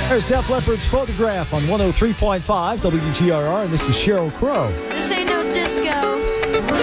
There's Def Leppard's Photograph on 103.5 WGRR, and this is Sheryl Crow. This ain't no disco.